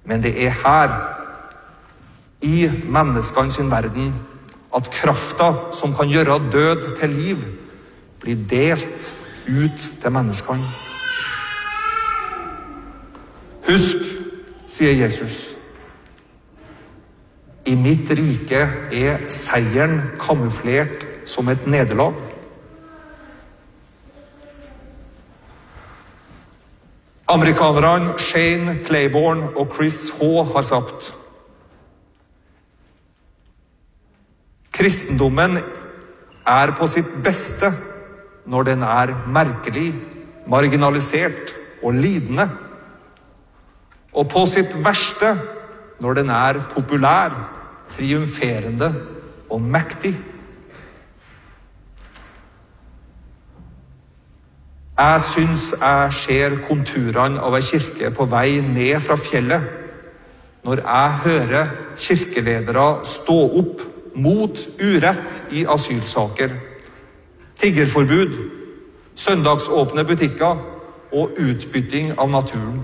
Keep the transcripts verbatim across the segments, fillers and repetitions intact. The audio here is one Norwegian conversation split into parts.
Men det er her, i menneskene sin verden, at krafta som kan gjøre død til liv, blir delt ut til menneskene. Husk, sier Jesus, i mitt rike er seieren kamuflert som et nederlag. Amerikanerne Shane Claiborne og Chris H. har sagt: kristendommen er på sitt beste når den er merkelig, marginalisert og lidende, og på sitt verste når den er populær, triumferende og mektig. Jeg synes jeg ser konturene av en kirke på vei ned fra fjellet når jeg hører kirkeledere stå opp mot urett i asylsaker, tiggerforbud, søndagsåpne butikker og utbytting av naturen.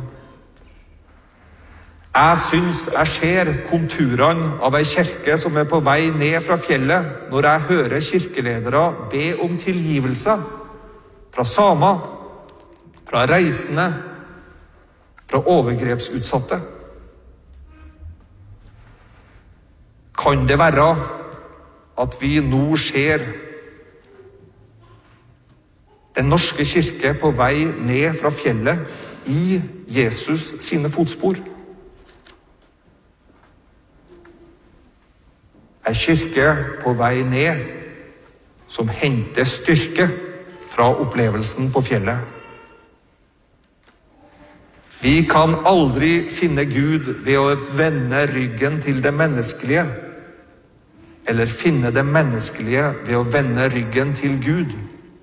Jeg synes jeg ser konturene av en kirke som er på vei ned fra fjellet når jeg hører kirkeledere be om tilgivelse fra samer, fra reisende, fra overgrepsutsatte. Kan det være at vi nå ser den norske kirke på vei ned fra fjellet i Jesus sine fotspor? En kirke på vei ned som henter styrke fra opplevelsen på fjellet. Vi kan aldri finne Gud ved å vende ryggen til det menneskelige, eller finne det menneskelige ved å vende ryggen til Gud.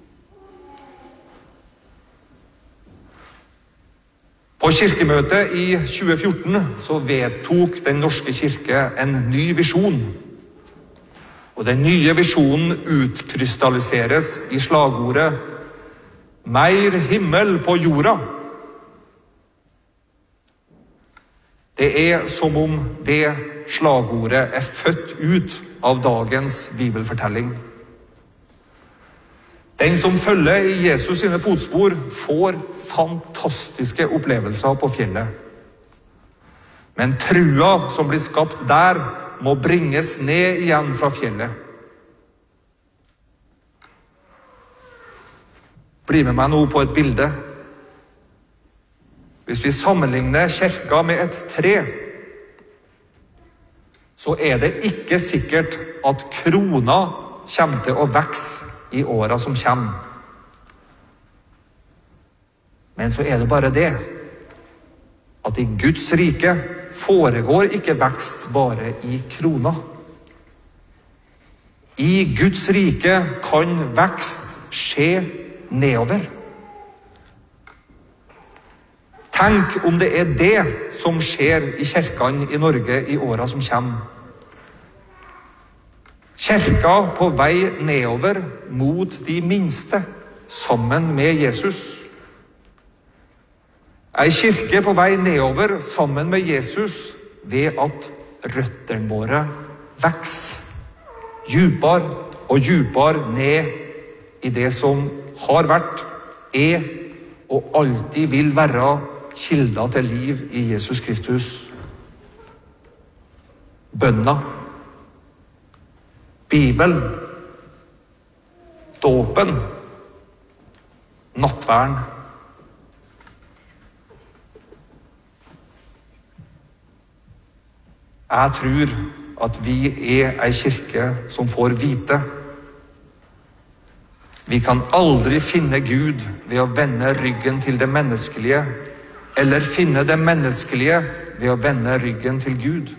På kirkemøtet i tjue fjorten så vedtok Den norske kirke en ny visjon. Og den nye visjonen utkrystalliseres i slagordet «Mer himmel på jorda». Det er som om det slagordet er født ut av dagens bibelfortelling. Den som følger i Jesus sine fotspor får fantastiske opplevelser på fjellet. Men trua som blir skapt der, må bringes ned igjen fra fjellet. Bli med meg nå på et bilde. Hvis vi sammenligner kirka med et tre, så er det ikke sikkert at krona kommer til å vokse i åra som kommer. Men så er det bare det, at i Guds rike foregår ikke vekst bare i krona. I Guds rike kan vekst skje nedover. Tenk om det er det som skjer i kirkene i Norge i åra som kommer. Kirka på vei nedover mot de minste, sammen med Jesus. En kirke på vei nedover sammen med Jesus ved at røttene våre vokser djupere og djupere ned i det som har vært, er og alltid vil være kilder til liv i Jesus Kristus. Bønna, Bibelen, dåpen, nattverden. Jeg tror at vi er en kirke som får vite. Vi kan aldri finne Gud ved å vende ryggen til det menneskelige, eller finne det menneskelige ved å vende ryggen til Gud.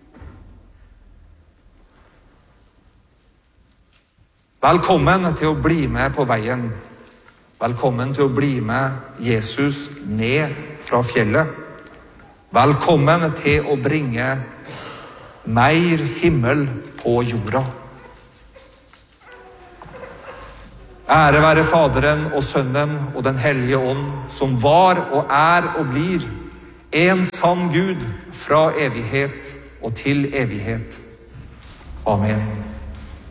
Velkommen til å bli med på veien. Velkommen til å bli med Jesus ned fra fjellet. Velkommen til å bringe mer himmel på jorda. Ære være Faderen og Sønnen og den hellige ånd, som var og er og blir en sann Gud fra evighet og til evighet. Amen.